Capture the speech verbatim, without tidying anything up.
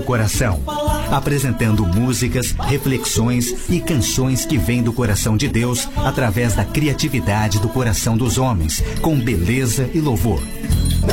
coração, apresentando músicas, reflexões e canções que vêm do coração de Deus através da criatividade do coração dos homens, com beleza e louvor.